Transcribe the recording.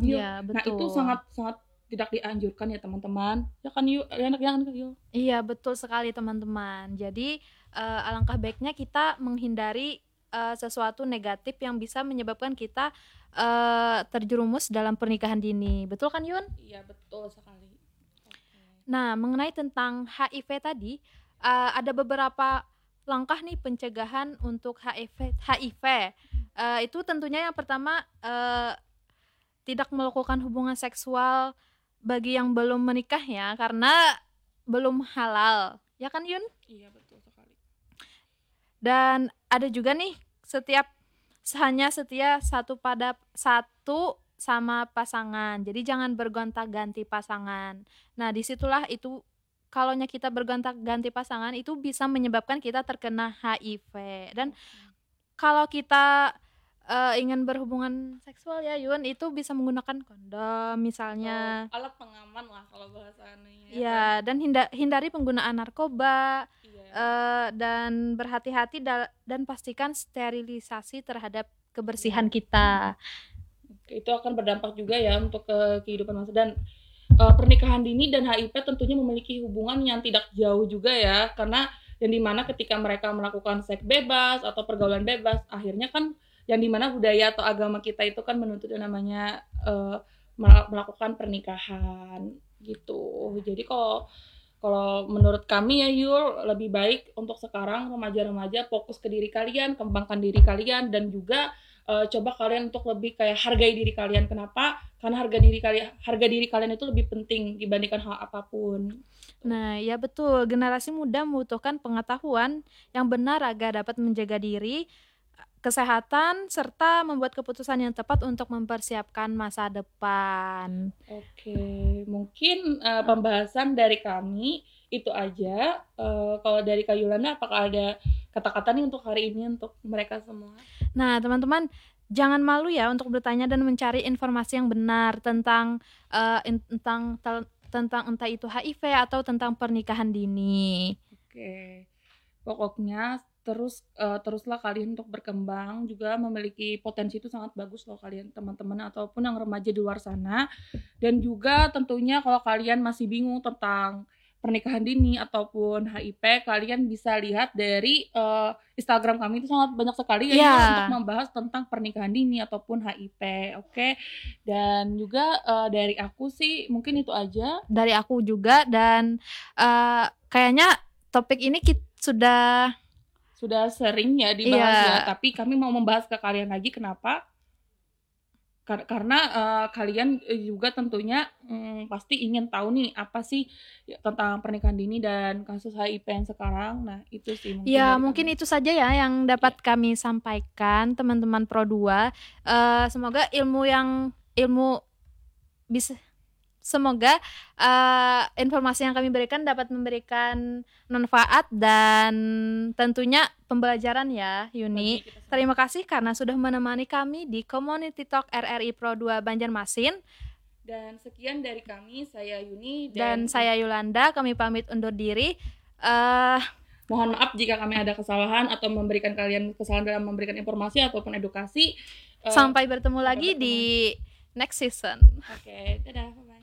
Yul. Iya, Nah itu betul. sangat tidak dianjurkan ya teman-teman. Ya kan Yul, enak ya kan Yul. Iya, betul sekali teman-teman. Jadi alangkah baiknya kita menghindari sesuatu negatif yang bisa menyebabkan kita terjerumus dalam pernikahan dini. Betul kan, Yun? Iya betul sekali. Oke. Nah, mengenai tentang HIV tadi, ada beberapa langkah nih pencegahan untuk HIV. Itu tentunya yang pertama tidak melakukan hubungan seksual bagi yang belum menikah ya, karena belum halal. Ya kan, Yun? Iya betul sekali. Dan ada juga nih hanya setia satu sama pasangan. Jadi jangan bergonta-ganti pasangan. Nah, disitulah itu kalaunya kita bergonta-ganti pasangan itu bisa menyebabkan kita terkena HIV. Dan Oke. kalau kita ingin berhubungan seksual ya Yun, itu bisa menggunakan kondom Atau misalnya. alat pengaman lah kalau bahasanya ya kan. Ya, dan hindari penggunaan narkoba, Iya. dan berhati-hati dan pastikan sterilisasi terhadap Iya. kebersihan kita. Oke, itu akan berdampak juga ya untuk kehidupan masa dan pernikahan dini dan HIV tentunya memiliki hubungan yang tidak jauh juga ya, karena yang dimana ketika mereka melakukan seks bebas atau pergaulan bebas, akhirnya kan yang dimana budaya atau agama kita itu kan menuntut yang namanya melakukan pernikahan gitu. Jadi kalau kalau menurut kami ya Yul, lebih baik untuk sekarang remaja-remaja fokus ke diri kalian, kembangkan diri kalian, dan juga coba kalian untuk lebih kayak hargai diri kalian. Kenapa? Karena harga diri kalian itu lebih penting dibandingkan hal apapun. Nah, ya betul. Generasi muda membutuhkan pengetahuan yang benar agar dapat menjaga diri, kesehatan, serta membuat keputusan yang tepat untuk mempersiapkan masa depan. Oke, mungkin pembahasan dari kami itu aja. Kalau dari Kak Yulana, apakah ada kata-kata nih untuk hari ini untuk mereka semua? Nah, teman-teman, jangan malu ya untuk bertanya dan mencari informasi yang benar tentang tentang entah itu HIV atau tentang pernikahan dini. Oke, pokoknya teruslah kalian untuk berkembang, juga memiliki potensi itu sangat bagus loh kalian teman-teman ataupun yang remaja di luar sana. Dan juga tentunya kalau kalian masih bingung tentang pernikahan dini ataupun HIV, kalian bisa lihat dari Instagram kami itu sangat banyak sekali ya Yul, untuk membahas tentang pernikahan dini ataupun HIV. Oke. Dan juga dari aku sih mungkin itu aja. Dari aku juga, dan kayaknya topik ini sudah sering ya dibahas ya, tapi kami mau membahas ke kalian lagi. Kenapa? Karena kalian juga tentunya pasti ingin tahu nih apa sih tentang pernikahan dini dan kasus HIV yang sekarang. Nah itu sih mungkin ya dari mungkin kami. itu saja ya yang dapat kami sampaikan teman-teman Pro 2. Semoga semoga informasi yang kami berikan dapat memberikan manfaat dan tentunya pembelajaran ya Yuni. Terima kasih karena sudah menemani kami di Community Talk RRI Pro 2 Banjarmasin. Dan sekian dari kami, saya Yuni dan saya Yolanda. Kami pamit undur diri. Mohon maaf jika kami ada kesalahan atau memberikan kalian kesalahan dalam memberikan informasi ataupun edukasi. Sampai bertemu lagi di next season. Oke, dadah. Bye.